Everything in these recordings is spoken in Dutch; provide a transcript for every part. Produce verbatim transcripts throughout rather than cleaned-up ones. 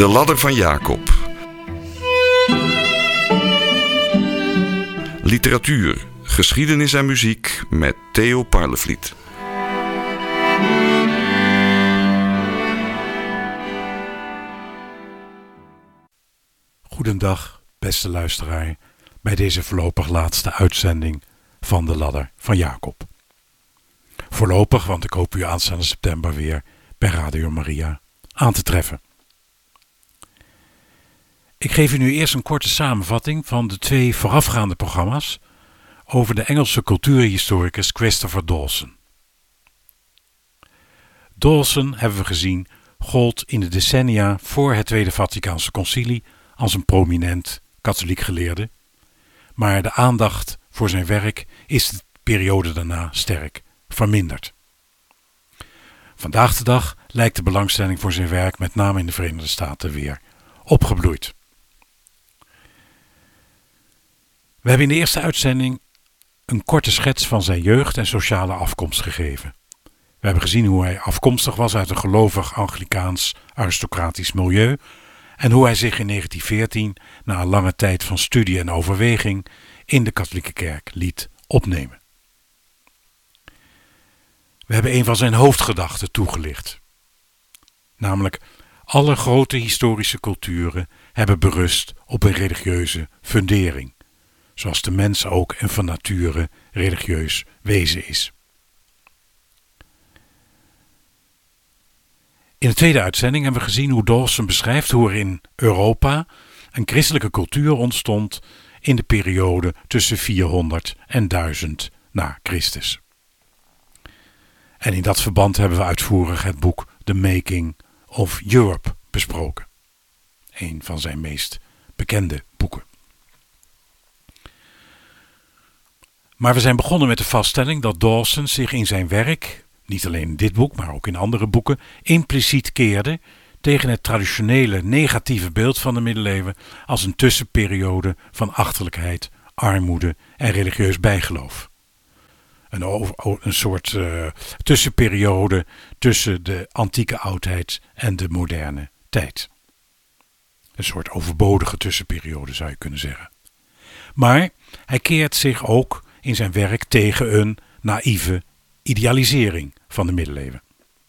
De ladder van Jacob. Literatuur, geschiedenis en muziek met Theo Parlevliet. Goedendag, beste luisteraar, bij deze voorlopig laatste uitzending van De Ladder van Jacob. Voorlopig, want ik hoop u aanstaande september weer bij Radio Maria aan te treffen. Ik geef u nu eerst een korte samenvatting van de twee voorafgaande programma's over de Engelse cultuurhistoricus Christopher Dawson. Dawson, hebben we gezien, gold in de decennia voor het Tweede Vaticaanse Concilie als een prominent katholiek geleerde, maar de aandacht voor zijn werk is de periode daarna sterk verminderd. Vandaag de dag lijkt de belangstelling voor zijn werk met name in de Verenigde Staten weer opgebloeid. We hebben in de eerste uitzending een korte schets van zijn jeugd en sociale afkomst gegeven. We hebben gezien hoe hij afkomstig was uit een gelovig Anglikaans aristocratisch milieu en hoe hij zich in negentien veertien, na een lange tijd van studie en overweging, in de katholieke kerk liet opnemen. We hebben een van zijn hoofdgedachten toegelicht. Namelijk, alle grote historische culturen hebben berust op een religieuze fundering, zoals de mens ook een van nature religieus wezen is. In de tweede uitzending hebben we gezien hoe Dawson beschrijft hoe er in Europa een christelijke cultuur ontstond in de periode tussen vierhonderd en duizend na Christus. En in dat verband hebben we uitvoerig het boek The Making of Europe besproken. Een van zijn meest bekende boeken. Maar we zijn begonnen met de vaststelling dat Dawson zich in zijn werk, niet alleen in dit boek, maar ook in andere boeken, impliciet keerde tegen het traditionele negatieve beeld van de middeleeuwen als een tussenperiode van achterlijkheid, armoede en religieus bijgeloof. Een, over, een soort uh, tussenperiode tussen de antieke oudheid en de moderne tijd. Een soort overbodige tussenperiode zou je kunnen zeggen. Maar hij keert zich ook in zijn werk tegen een naïeve idealisering van de middeleeuwen.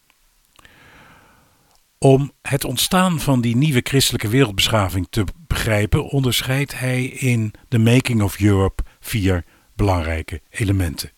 Om het ontstaan van die nieuwe christelijke wereldbeschaving te begrijpen, onderscheidt hij in The Making of Europe vier belangrijke elementen.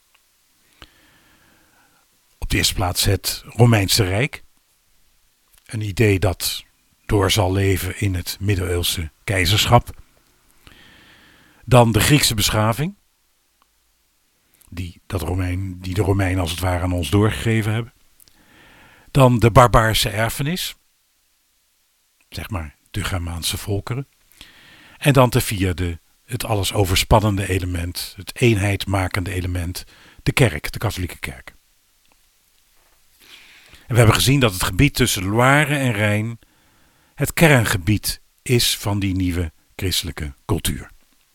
Op de eerste plaats het Romeinse Rijk. Een idee dat door zal leven in het middeleeuwse keizerschap. Dan de Griekse beschaving. Die, dat Romein, die de Romeinen als het ware aan ons doorgegeven hebben. Dan de barbaarse erfenis. Zeg maar de Germaanse volkeren. En dan ten vierde het alles overspannende element. Het eenheidmakende element. De kerk, de katholieke kerk. En we hebben gezien dat het gebied tussen Loire en Rijn het kerngebied is van die nieuwe christelijke cultuur.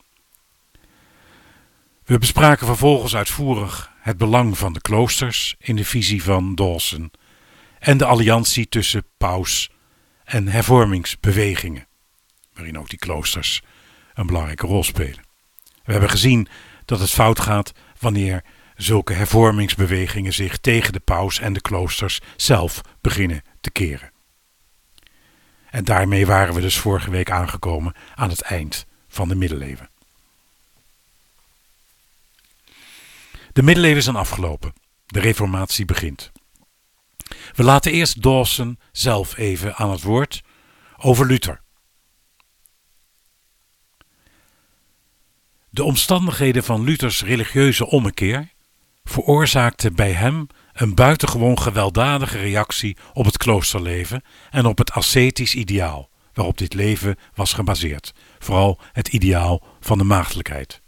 We bespraken vervolgens uitvoerig het belang van de kloosters in de visie van Dawson en de alliantie tussen paus en hervormingsbewegingen, waarin ook die kloosters een belangrijke rol spelen. We hebben gezien dat het fout gaat wanneer zulke hervormingsbewegingen zich tegen de paus en de kloosters zelf beginnen te keren. En daarmee waren we dus vorige week aangekomen aan het eind van de middeleeuwen. De middeleeuwen zijn afgelopen. De reformatie begint. We laten eerst Dawson zelf even aan het woord over Luther. De omstandigheden van Luthers religieuze ommekeer veroorzaakten bij hem een buitengewoon gewelddadige reactie op het kloosterleven en op het ascetisch ideaal waarop dit leven was gebaseerd. Vooral het ideaal van de maagdelijkheid.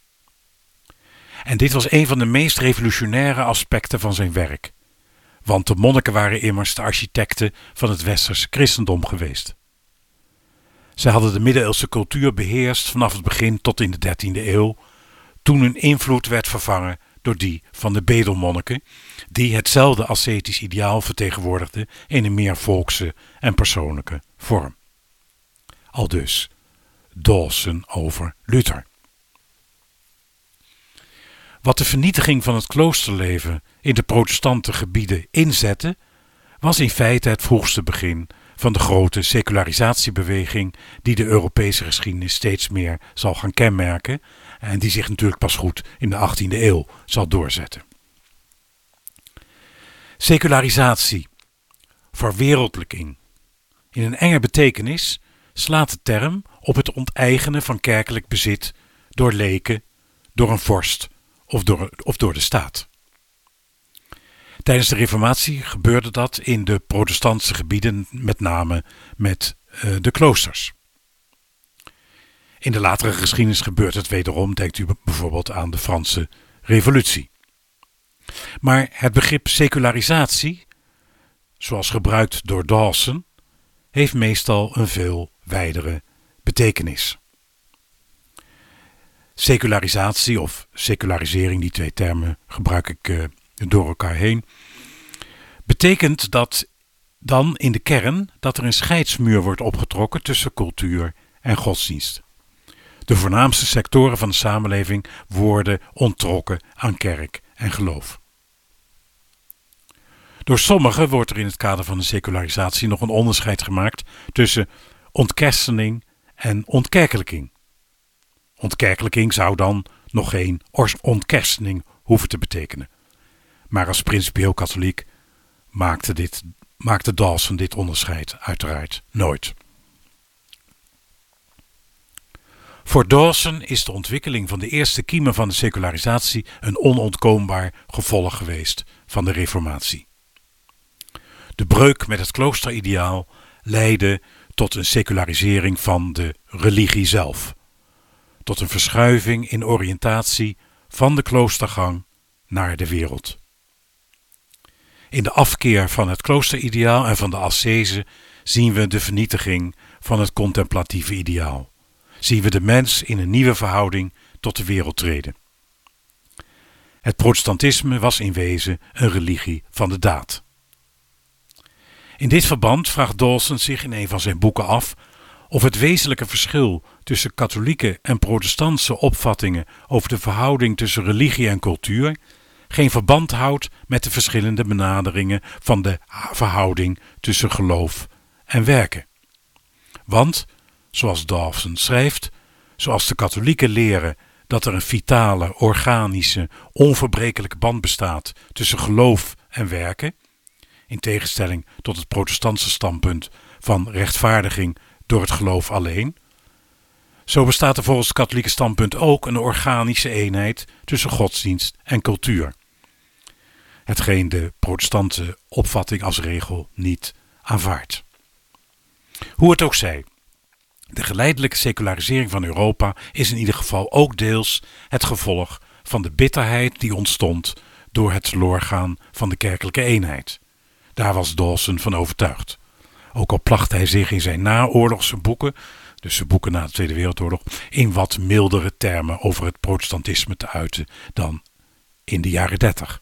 En dit was een van de meest revolutionaire aspecten van zijn werk. Want de monniken waren immers de architecten van het westerse christendom geweest. Zij hadden de middeleeuwse cultuur beheerst vanaf het begin tot in de dertiende eeuw, toen hun invloed werd vervangen door die van de bedelmonniken, die hetzelfde ascetisch ideaal vertegenwoordigden in een meer volkse en persoonlijke vorm. Aldus Dawson over Luther. Wat de vernietiging van het kloosterleven in de protestante gebieden inzette, was in feite het vroegste begin van de grote secularisatiebeweging die de Europese geschiedenis steeds meer zal gaan kenmerken en die zich natuurlijk pas goed in de achttiende eeuw zal doorzetten. Secularisatie, verwereldlijking. In een enge betekenis slaat de term op het onteigenen van kerkelijk bezit door leken, door een vorst of door, of door de staat. Tijdens de Reformatie gebeurde dat in de protestantse gebieden, met name met uh, de kloosters. In de latere geschiedenis gebeurt het wederom, denkt u bijvoorbeeld aan de Franse Revolutie. Maar het begrip secularisatie, zoals gebruikt door Dawson, heeft meestal een veel wijdere betekenis. Secularisatie of secularisering, die twee termen gebruik ik uh, door elkaar heen, betekent dat dan in de kern dat er een scheidsmuur wordt opgetrokken tussen cultuur en godsdienst. De voornaamste sectoren van de samenleving worden onttrokken aan kerk en geloof. Door sommigen wordt er in het kader van de secularisatie nog een onderscheid gemaakt tussen ontkerstening en ontkerkelijking. Ontkerkelijking zou dan nog geen ontkerstening hoeven te betekenen. Maar als principieel katholiek maakte, dit, maakte Dawson dit onderscheid uiteraard nooit. Voor Dawson is de ontwikkeling van de eerste kiemen van de secularisatie een onontkoombaar gevolg geweest van de Reformatie. De breuk met het kloosterideaal leidde tot een secularisering van de religie zelf, tot een verschuiving in oriëntatie van de kloostergang naar de wereld. In de afkeer van het kloosterideaal en van de ascese zien we de vernietiging van het contemplatieve ideaal. Zien we de mens in een nieuwe verhouding tot de wereld treden. Het protestantisme was in wezen een religie van de daad. In dit verband vraagt Dawson zich in een van zijn boeken af of het wezenlijke verschil tussen katholieke en protestantse opvattingen over de verhouding tussen religie en cultuur geen verband houdt met de verschillende benaderingen van de verhouding tussen geloof en werken. Want, zoals Dawson schrijft, zoals de katholieken leren dat er een vitale, organische, onverbrekelijke band bestaat tussen geloof en werken, in tegenstelling tot het protestantse standpunt van rechtvaardiging door het geloof alleen, zo bestaat er volgens het katholieke standpunt ook een organische eenheid tussen godsdienst en cultuur. Hetgeen de protestantse opvatting als regel niet aanvaardt. Hoe het ook zij, de geleidelijke secularisering van Europa is in ieder geval ook deels het gevolg van de bitterheid die ontstond door het teloorgaan van de kerkelijke eenheid. Daar was Dawson van overtuigd. Ook al placht hij zich in zijn naoorlogse boeken, dus zijn boeken na de Tweede Wereldoorlog, in wat mildere termen over het protestantisme te uiten dan in de jaren dertig.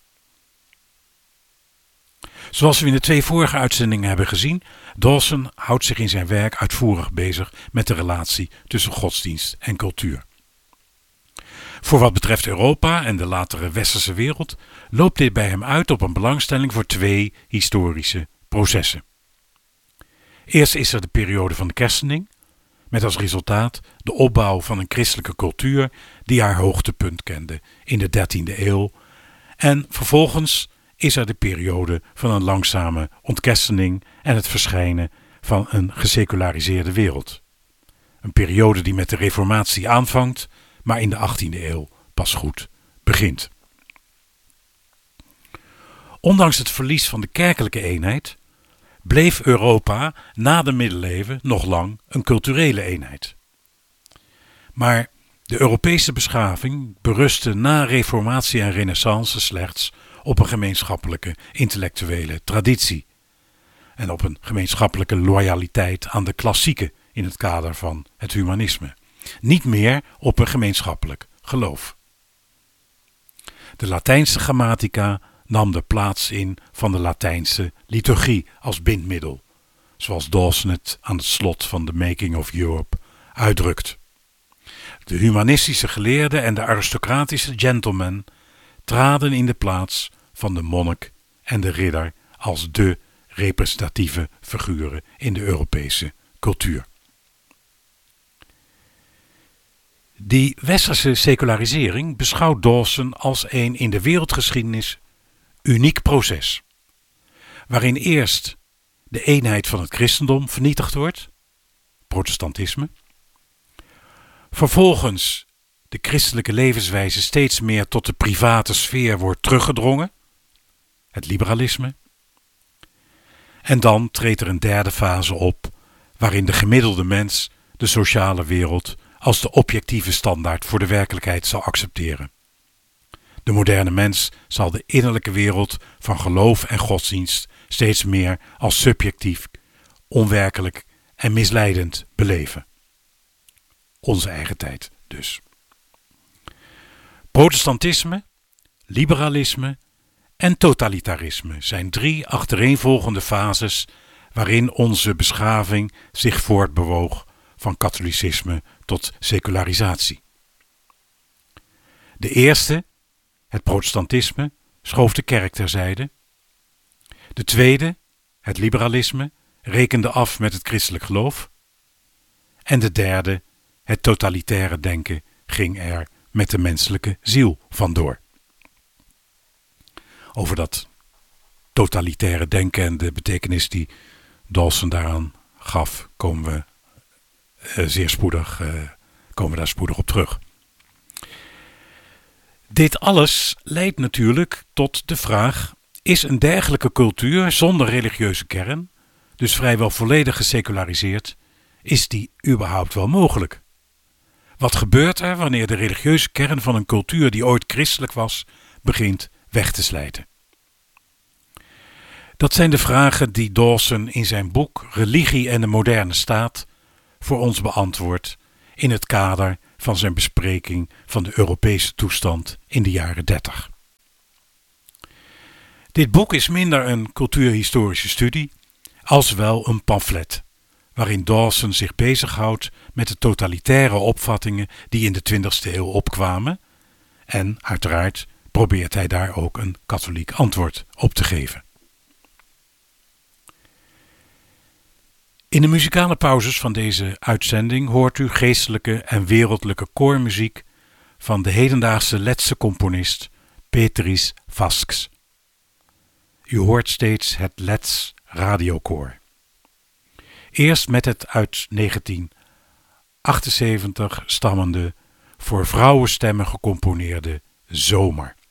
Zoals we in de twee vorige uitzendingen hebben gezien, Dawson houdt zich in zijn werk uitvoerig bezig met de relatie tussen godsdienst en cultuur. Voor wat betreft Europa en de latere westerse wereld loopt dit bij hem uit op een belangstelling voor twee historische processen. Eerst is er de periode van de kerstening, met als resultaat de opbouw van een christelijke cultuur die haar hoogtepunt kende in de dertiende eeuw. En vervolgens is er de periode van een langzame ontkerstening en het verschijnen van een geseculariseerde wereld. Een periode die met de Reformatie aanvangt, maar in de achttiende eeuw pas goed begint. Ondanks het verlies van de kerkelijke eenheid bleef Europa na de middeleeuwen nog lang een culturele eenheid. Maar de Europese beschaving berustte na Reformatie en Renaissance slechts op een gemeenschappelijke intellectuele traditie en op een gemeenschappelijke loyaliteit aan de klassieken in het kader van het humanisme. Niet meer op een gemeenschappelijk geloof. De Latijnse grammatica nam de plaats in van de Latijnse liturgie als bindmiddel, zoals Dawson het aan het slot van The Making of Europe uitdrukt. De humanistische geleerden en de aristocratische gentleman traden in de plaats van de monnik en de ridder als de representatieve figuren in de Europese cultuur. Die westerse secularisering beschouwt Dawson als een in de wereldgeschiedenis uniek proces, waarin eerst de eenheid van het christendom vernietigd wordt, protestantisme, vervolgens de christelijke levenswijze steeds meer tot de private sfeer wordt teruggedrongen, het liberalisme, en dan treedt er een derde fase op, waarin de gemiddelde mens de sociale wereld als de objectieve standaard voor de werkelijkheid zal accepteren. De moderne mens zal de innerlijke wereld van geloof en godsdienst steeds meer als subjectief, onwerkelijk en misleidend beleven. Onze eigen tijd dus. Protestantisme, liberalisme en totalitarisme zijn drie achtereenvolgende fases waarin onze beschaving zich voortbewoog van katholicisme tot secularisatie. De eerste, het protestantisme, schoof de kerk terzijde. De tweede, het liberalisme, rekende af met het christelijk geloof. En de derde, het totalitaire denken, ging er met de menselijke ziel vandoor. Over dat totalitaire denken en de betekenis die Dawson daaraan gaf, komen we uh, zeer spoedig, uh, komen we daar spoedig op terug. Dit alles leidt natuurlijk tot de vraag: is een dergelijke cultuur zonder religieuze kern, dus vrijwel volledig geseculariseerd, is die überhaupt wel mogelijk? Wat gebeurt er wanneer de religieuze kern van een cultuur die ooit christelijk was, begint weg te slijten? Dat zijn de vragen die Dawson in zijn boek Religie en de moderne staat voor ons beantwoordt in het kader van zijn bespreking van de Europese toestand in de jaren dertig. Dit boek is minder een cultuurhistorische studie als wel een pamflet, waarin Dawson zich bezighoudt met de totalitaire opvattingen die in de twintigste eeuw opkwamen en uiteraard probeert hij daar ook een katholiek antwoord op te geven. In de muzikale pauzes van deze uitzending hoort u geestelijke en wereldlijke koormuziek van de hedendaagse Letse componist Peteris Vasks. U hoort steeds het Lets radiokoor. Eerst met het uit negentien achtenzeventig stammende, voor vrouwenstemmen gecomponeerde Zomer.